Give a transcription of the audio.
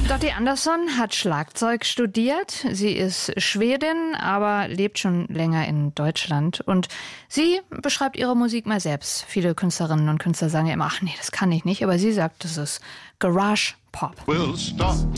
Dottie Andersson hat Schlagzeug studiert. Sie ist Schwedin, aber lebt schon länger in Deutschland. Und sie beschreibt ihre Musik mal selbst. Viele Künstlerinnen und Künstler sagen ja immer, ach nee, das kann ich nicht. Aber sie sagt, das ist Garage Pop. We'll stop